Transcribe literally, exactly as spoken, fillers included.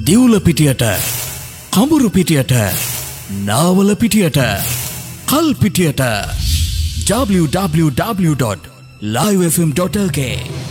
දිවුල පිටියට, කඹුරු පිටියට, නාවල පිටියට, කල් පිටියට. w w w dot live f m dot l k